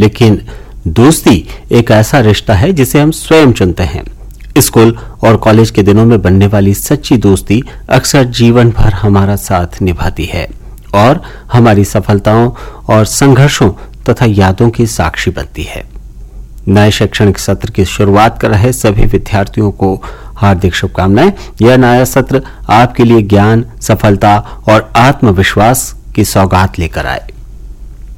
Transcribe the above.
लेकिन दोस्ती एक ऐसा रिश्ता है जिसे हम स्वयं चुनते हैं। स्कूल और कॉलेज के दिनों में बनने वाली सच्ची दोस्ती अक्सर जीवन भर हमारा साथ निभाती है और हमारी सफलताओं और संघर्षों तथा यादों की साक्षी बनती है। नए शैक्षणिक सत्र की शुरुआत कर रहे सभी विद्यार्थियों को हार्दिक शुभकामनाएं। यह नया सत्र आपके लिए ज्ञान, सफलता और आत्मविश्वास की सौगात लेकर आए।